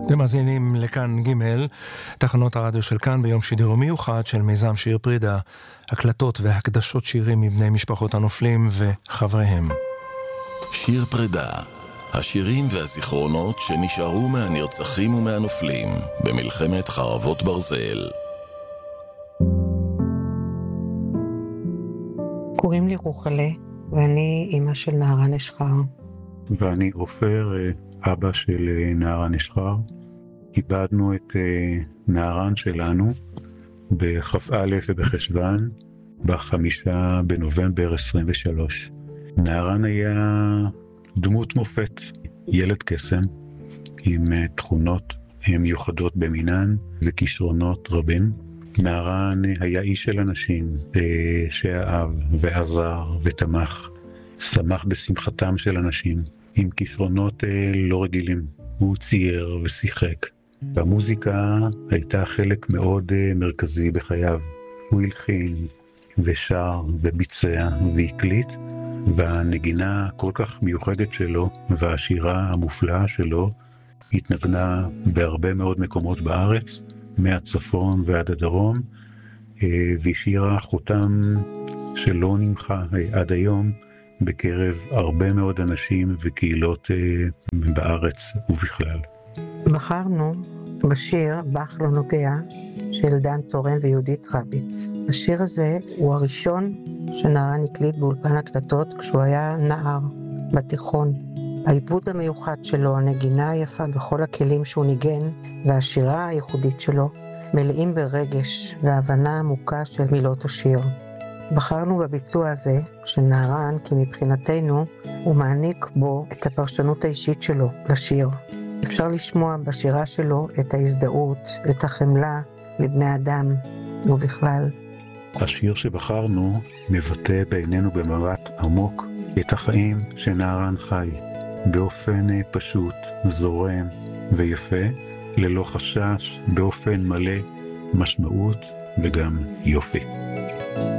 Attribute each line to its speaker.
Speaker 1: אתם מאזינים לכאן ג' תחנות הרדיו של כאן ביום שידור מיוחד של מיזם שיר פרידה, הקלטות והקדשות שירים מבני משפחות הנופלים וחבריהם.
Speaker 2: שיר פרידה, השירים והזיכרונות שנשארו מהנרצחים ומהנופלים במלחמת חרבות ברזל.
Speaker 3: קוראים לי רוחלה ואני אמא של נערה נשחר.
Speaker 4: ואני עופר, אבא של נערה נשחר. איבדנו את נערן שלנו בכ"א ובחשוון ב5 בנובמבר 23. נערן היה דמות מופת, ילד קסם עם תכונות מיוחדות במינן וכישרונות רבים. נערן היה איש של אנשים שאהב ועזר ותמך, שמח בשמחתם של אנשים עם כישרונות לא רגילים. הוא צייר ושיחק, והמוזיקה הייתה חלק מאוד מרכזי בחייו. הוא הלחין ושר וביצע והקליט, והנגינה כל כך מיוחדת שלו והשירה המופלאה שלו התנגנה בהרבה מאוד מקומות בארץ, מהצפון ועד הדרום, והשאירה חותם שלא נמחה עד היום בקרב הרבה מאוד אנשים וקהילות בארץ ובכלל.
Speaker 3: בחרנו בשיר "בך לא נוגע" של דן טורן ויהודית רביץ. השיר הזה הוא הראשון שנערן הקליט באולפן הקלטות כשהוא היה נער בתיכון. העיבוד המיוחד שלו, הנגינה היפה בכל הכלים שהוא ניגן והשירה הייחודית שלו מלאים ברגש והבנה עמוקה של מילות השיר. בחרנו בביצוע הזה של נערן כי מבחינתנו הוא מעניק בו את הפרשנות האישית שלו לשיר. אפשר לשמוע בשירה שלו את ההזדהות, את החמלה לבני אדם ובכלל.
Speaker 4: השיר שבחרנו מבטא בעינינו במבט עמוק את החיים שנערן חי, באופן פשוט, זורם ויפה, ללא חשש, באופן מלא משמעות וגם יופי.